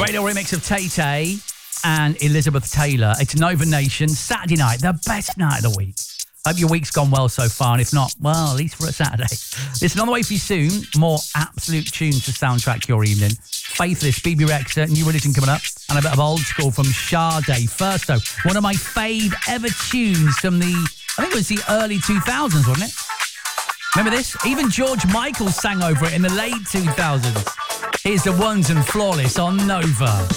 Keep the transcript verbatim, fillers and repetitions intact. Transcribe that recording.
Radio remix of Tay Tay and Elizabeth Taylor. It's Nova Nation, Saturday night, the best night of the week. Hope your week's gone well so far, and if not, well, at least for a Saturday. Listen, on the way for you soon, more absolute tunes to soundtrack your evening. Faithless, B B Rexha, new religion coming up, and a bit of old school from Sade. First, though, one of my fave ever tunes from the, I think it was the early two thousands, wasn't it? Remember this? Even George Michael sang over it in the late two thousands. Here's the Ones and Flawless on Nova.